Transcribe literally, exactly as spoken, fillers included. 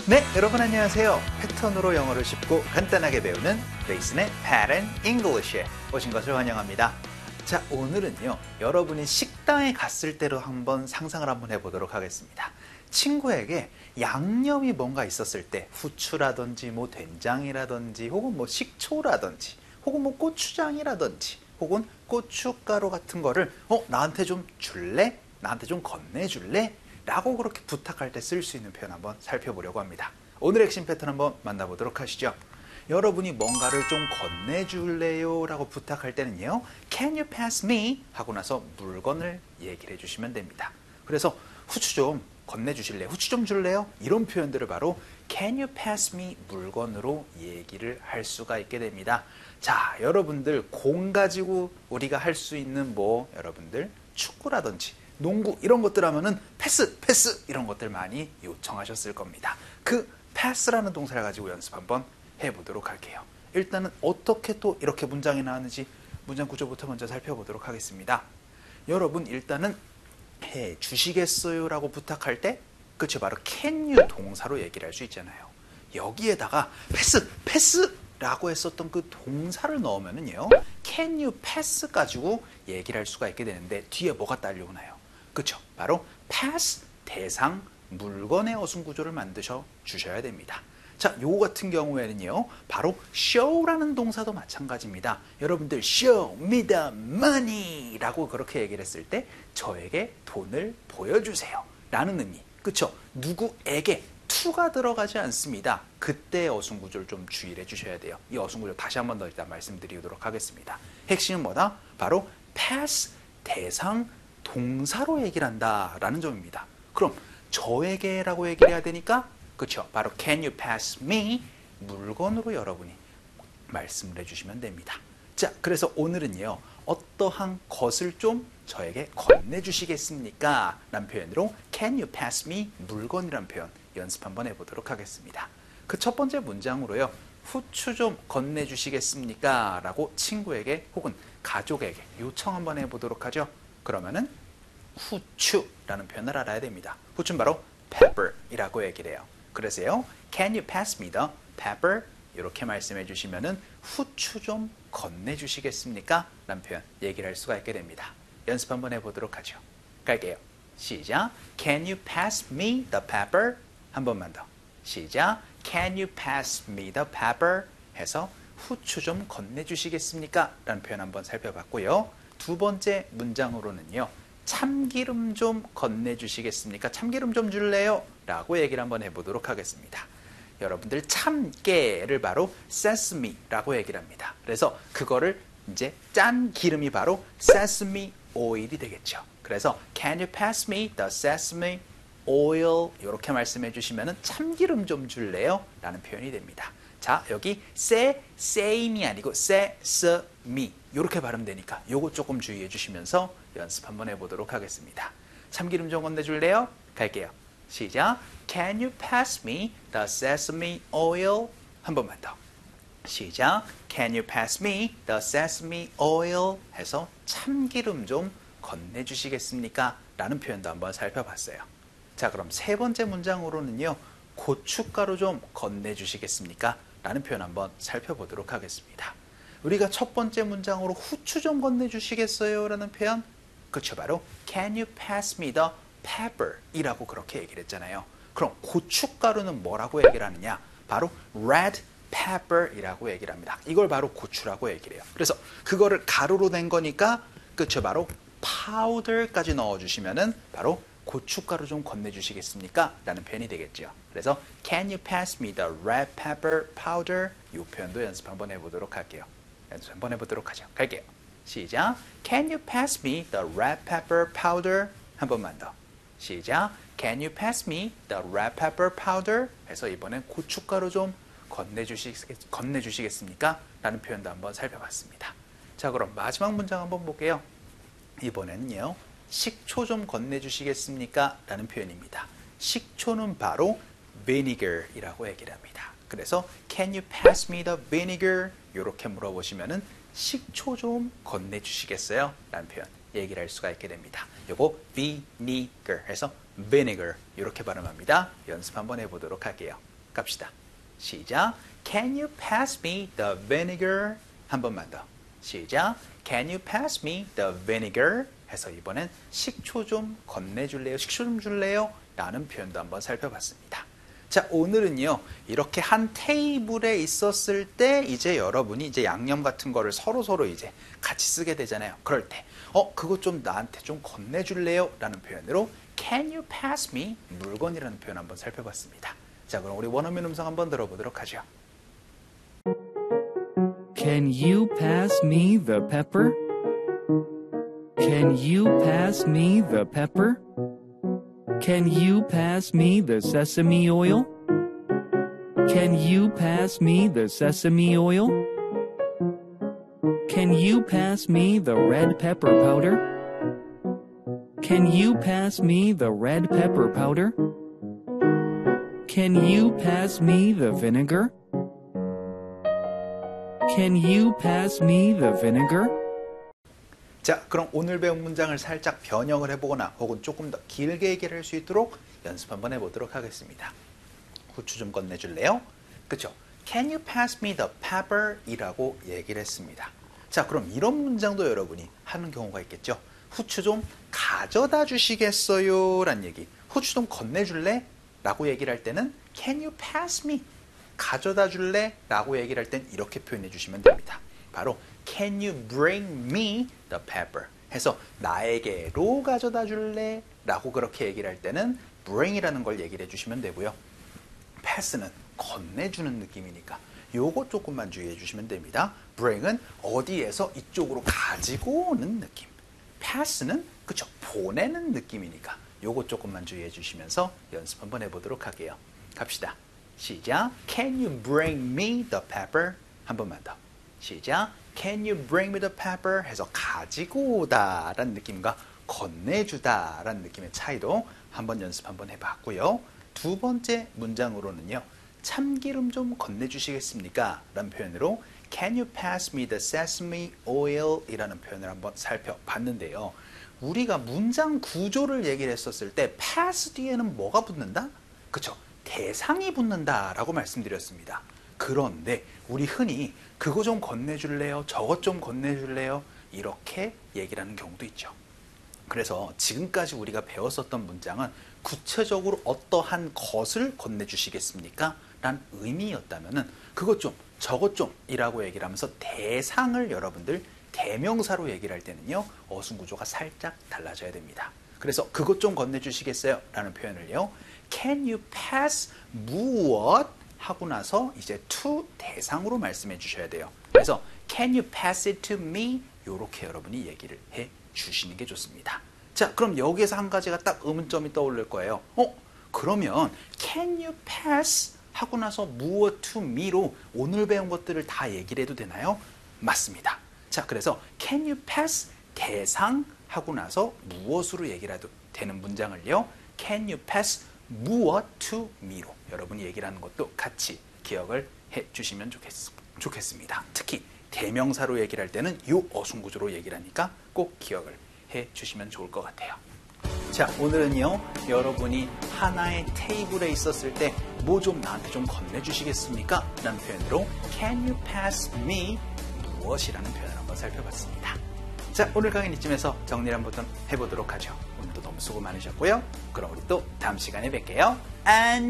네, 여러분 안녕하세요. 패턴으로 영어를 쉽고 간단하게 배우는 레이슨의 Pattern English에 오신 것을 환영합니다. 자, 오늘은요, 여러분이 식당에 갔을 때로 한번 상상을 한번 해보도록 하겠습니다. 친구에게 양념이 뭔가 있었을 때, 후추라든지 뭐 된장이라든지 혹은 뭐 식초라든지 혹은 뭐 고추장이라든지 혹은 고춧가루 같은 거를 어 나한테 좀 줄래? 나한테 좀 건네줄래? 라고 그렇게 부탁할 때 쓸 수 있는 표현 한번 살펴보려고 합니다. 오늘의 핵심 패턴 한번 만나보도록 하시죠. 여러분이 뭔가를 좀 건네줄래요? 라고 부탁할 때는요, Can you pass me? 하고 나서 물건을 얘기를 해주시면 됩니다. 그래서 후추 좀 건네주실래요? 후추 좀 줄래요? 이런 표현들을 바로 Can you pass me? 물건으로 얘기를 할 수가 있게 됩니다. 자, 여러분들 공 가지고 우리가 할 수 있는 뭐 여러분들 축구라든지 농구 이런 것들 하면은 패스, 패스 이런 것들 많이 요청하셨을 겁니다. 그 패스라는 동사를 가지고 연습 한번 해보도록 할게요. 일단은 어떻게 또 이렇게 문장이 나왔는지 문장 구조부터 먼저 살펴보도록 하겠습니다. 여러분 일단은 해 주시겠어요? 라고 부탁할 때 그쵸, 바로 can you 동사로 얘기를 할 수 있잖아요. 여기에다가 패스, 패스 라고 했었던 그 동사를 넣으면은요, can you pass 가지고 얘기를 할 수가 있게 되는데 뒤에 뭐가 딸려오나요? 그쵸, 바로 pass 대상 물건의 어순 구조를 만드셔 주셔야 됩니다. 자, 요거 같은 경우에는요, 바로 show라는 동사도 마찬가지입니다. 여러분들 show me the money 라고 그렇게 얘기를 했을 때 저에게 돈을 보여주세요 라는 의미. 그쵸, 누구에게 to가 들어가지 않습니다. 그때 어순 구조를 좀 주의를 해주셔야 돼요. 이 어순 구조 다시 한 번 더 일단 말씀드리도록 하겠습니다. 핵심은 뭐다? 바로 pass 대상 동사로 얘기를 한다라는 점입니다. 그럼 저에게 라고 얘기를 해야 되니까 그렇죠, 바로 Can you pass me? 물건으로 여러분이 말씀을 해주시면 됩니다. 자, 그래서 오늘은요, 어떠한 것을 좀 저에게 건네주시겠습니까? 라는 표현으로 Can you pass me? 물건이란 표현 연습 한번 해보도록 하겠습니다. 그 첫 번째 문장으로요, 후추 좀 건네주시겠습니까? 라고 친구에게 혹은 가족에게 요청 한번 해보도록 하죠. 그러면은 후추라는 표현을 알아야 됩니다. 후추는 바로 pepper이라고 얘기를 해요. 그래서요, Can you pass me the pepper? 이렇게 말씀해 주시면은 후추 좀 건네주시겠습니까? 라는 표현 얘기를 할 수가 있게 됩니다. 연습 한번 해보도록 하죠. 갈게요. 시작. Can you pass me the pepper? 한 번만 더. 시작. Can you pass me the pepper? 해서 후추 좀 건네주시겠습니까? 라는 표현 한번 살펴봤고요. 두 번째 문장으로는요, 참기름 좀 건네주시겠습니까? 참기름 좀 줄래요? 라고 얘기를 한번 해보도록 하겠습니다. 여러분들 참깨를 바로 sesame라고 얘기를 합니다. 그래서 그거를 이제 짠 기름이 바로 sesame oil이 되겠죠. 그래서 Can you pass me the sesame oil? 이렇게 말씀해 주시면 참기름 좀 줄래요? 라는 표현이 됩니다. 자, 여기 se, same이 아니고 sesame 이렇게 발음되니까 요거 조금 주의해 주시면서 연습 한번 해보도록 하겠습니다. 참기름 좀 건네줄래요? 갈게요. 시작. Can you pass me the sesame oil? 한 번만 더. 시작. Can you pass me the sesame oil? 해서 참기름 좀 건네주시겠습니까? 라는 표현도 한번 살펴봤어요. 자, 그럼 세 번째 문장으로는요, 고춧가루 좀 건네주시겠습니까? 라는 표현 한번 살펴보도록 하겠습니다. 우리가 첫 번째 문장으로 후추 좀 건네주시겠어요? 라는 표현, 그렇죠, 바로 Can you pass me the pepper? 이라고 그렇게 얘기를 했잖아요. 그럼 고춧가루는 뭐라고 얘기를 하느냐? 바로 red pepper 이라고 얘기를 합니다. 이걸 바로 고추라고 얘기를 해요. 그래서 그거를 가루로 된 거니까 그렇죠, 바로 powder까지 넣어주시면은 바로 고춧가루 좀 건네주시겠습니까? 라는 표현이 되겠죠. 그래서 Can you pass me the red pepper powder? 이 표현도 연습 한번 해보도록 할게요. 연습 한번 해보도록 하죠. 갈게요. 시작. Can you pass me the red pepper powder? 한 번만 더. 시작. Can you pass me the red pepper powder? 해서 이번엔 고춧가루 좀 건네주시겠, 건네주시겠습니까? 라는 표현도 한번 살펴봤습니다. 자, 그럼 마지막 문장 한번 볼게요. 이번에는요, 식초 좀 건네주시겠습니까? 라는 표현입니다. 식초는 바로 vinegar이라고 얘기를 합니다. 그래서 Can you pass me the vinegar? 이렇게 물어보시면은 식초 좀 건네주시겠어요? 라는 표현 얘기를 할 수가 있게 됩니다. 요거 vinegar 해서 vinegar 이렇게 발음합니다. 연습 한번 해보도록 할게요. 갑시다. 시작. Can you pass me the vinegar? 한 번만 더. 시작. Can you pass me the vinegar? 해서 이번엔 식초 좀 건네줄래요? 식초 좀 줄래요? 라는 표현도 한번 살펴봤습니다. 자, 오늘은요, 이렇게 한 테이블에 있었을 때 이제 여러분이 이제 양념 같은 거를 서로 서로 이제 같이 쓰게 되잖아요. 그럴 때, 어, 그거 좀 나한테 좀 건네줄래요? 라는 표현으로 Can you pass me? 물건이라는 표현 한번 살펴봤습니다. 자, 그럼 우리 원어민 음성 한번 들어보도록 하죠. Can you pass me the pepper? Can you pass me the pepper? Can you pass me the sesame oil? Can you pass me the sesame oil? Can you pass me the red pepper powder? Can you pass me the red pepper powder? Can you pass me the vinegar? Can you pass me the vinegar? 자, 그럼 오늘 배운 문장을 살짝 변형을 해보거나 혹은 조금 더 길게 얘기를 할 수 있도록 연습 한번 해보도록 하겠습니다. 후추 좀 건네줄래요? 그쵸? Can you pass me the pepper? 이라고 얘기를 했습니다. 자, 그럼 이런 문장도 여러분이 하는 경우가 있겠죠? 후추 좀 가져다 주시겠어요? 라는 얘기. 후추 좀 건네줄래? 라고 얘기를 할 때는 Can you pass me? 가져다 줄래? 라고 얘기를 할 땐 이렇게 표현해 주시면 됩니다. 바로 Can you bring me the pepper? 해서 나에게로 가져다 줄래? 라고 그렇게 얘기를 할 때는 bring이라는 걸 얘기를 해주시면 되고요. pass는 건네주는 느낌이니까 요거 조금만 주의해 주시면 됩니다. bring은 어디에서 이쪽으로 가지고 오는 느낌. pass는 그쵸 보내는 느낌이니까 요거 조금만 주의해 주시면서 연습 한번 해보도록 할게요. 갑시다. 시작. Can you bring me the pepper? 한 번만 더. 시작. Can you bring me the pepper? 해서 가지고 오다 라는 느낌과 건네주다 라는 느낌의 차이도 한번 연습 한번 해봤고요. 두 번째 문장으로는요. 참기름 좀 건네주시겠습니까? 라는 표현으로 Can you pass me the sesame oil? 이라는 표현을 한번 살펴봤는데요. 우리가 문장 구조를 얘기를 했었을 때 pass 뒤에는 뭐가 붙는다? 그쵸? 대상이 붙는다 라고 말씀드렸습니다. 그런데 우리 흔히 그거 좀 건네줄래요? 저것 좀 건네줄래요? 이렇게 얘기를 하는 경우도 있죠. 그래서 지금까지 우리가 배웠었던 문장은 구체적으로 어떠한 것을 건네주시겠습니까? 라는 의미였다면 그것 좀, 저것 좀 이라고 얘기를 하면서 대상을 여러분들 대명사로 얘기를 할 때는요. 어순구조가 살짝 달라져야 됩니다. 그래서 그것 좀 건네주시겠어요? 라는 표현을요. Can you pass 무엇? 하고 나서 이제 to 대상으로 말씀해 주셔야 돼요. 그래서 Can you pass it to me? 이렇게 여러분이 얘기를 해 주시는 게 좋습니다. 자, 그럼 여기에서 한 가지가 딱 의문점이 떠오를 거예요. 어? 그러면 Can you pass? 하고 나서 무엇 to me로 오늘 배운 것들을 다 얘기를 해도 되나요? 맞습니다. 자, 그래서 Can you pass? 대상 하고 나서 무엇으로 얘기를 해도 되는 문장을요. Can you pass? 무엇 to me로 여러분이 얘기를 하는 것도 같이 기억을 해 주시면 좋겠, 좋겠습니다. 특히 대명사로 얘기를 할 때는 이 어순구조로 얘기를 하니까 꼭 기억을 해 주시면 좋을 것 같아요. 자, 오늘은요. 여러분이 하나의 테이블에 있었을 때 뭐 좀 나한테 좀 건네주시겠습니까? 라는 표현으로 Can you pass me 무엇이라는 표현을 한번 살펴봤습니다. 자, 오늘 강의는 이쯤에서 정리를 한번 해보도록 하죠. 오늘도 너무 수고 많으셨고요. 그럼 우리 또 다음 시간에 뵐게요. 안녕!